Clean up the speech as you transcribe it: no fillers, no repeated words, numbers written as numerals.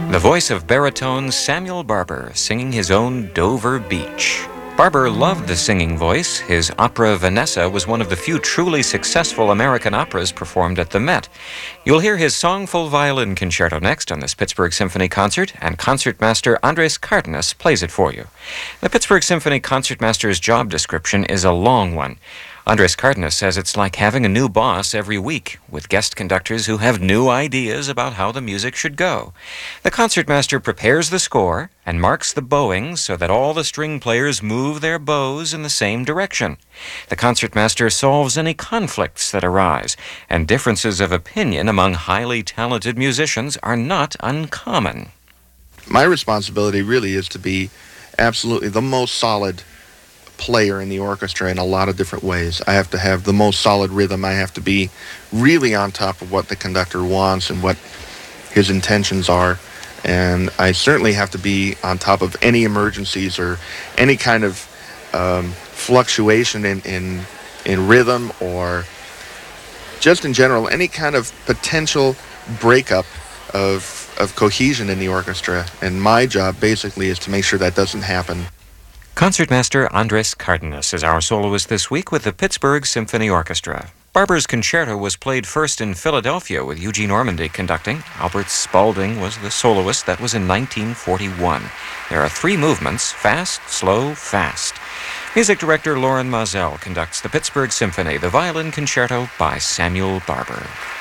The voice of baritone Samuel Barber singing his own Dover Beach. Barber loved the singing voice. His opera Vanessa was one of the few truly successful American operas performed at the Met. You'll hear his songful violin concerto next on this Pittsburgh Symphony concert, and concertmaster Andres Cardenas plays it for you. The Pittsburgh Symphony concertmaster's job description is a long one. Andres Cardenas says it's like having a new boss every week, with guest conductors who have new ideas about how the music should go. The concertmaster prepares the score and marks the bowing so that all the string players move their bows in the same direction. The concertmaster solves any conflicts that arise, and differences of opinion among highly talented musicians are not uncommon. My responsibility really is to be absolutely the most solid player in the orchestra in a lot of different ways. I have to have the most solid rhythm. I have to be really on top of what the conductor wants and what his intentions are. And I certainly have to be on top of any emergencies or any kind of fluctuation in rhythm, or just in general, any kind of potential breakup of cohesion in the orchestra. And my job basically is to make sure that doesn't happen. Concertmaster Andres Cardenas is our soloist this week with the Pittsburgh Symphony Orchestra. Barber's concerto was played first in Philadelphia with Eugene Ormandy conducting. Albert Spaulding was the soloist. That was in 1941. There are 3 movements: fast, slow, fast. Music director Loren Mazel conducts the Pittsburgh Symphony, the violin concerto by Samuel Barber.